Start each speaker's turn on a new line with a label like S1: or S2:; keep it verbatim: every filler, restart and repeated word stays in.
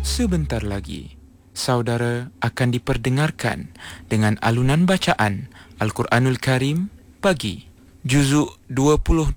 S1: Sebentar lagi, saudara akan diperdengarkan dengan alunan bacaan Al-Quranul Karim pagi, juzuk dua puluh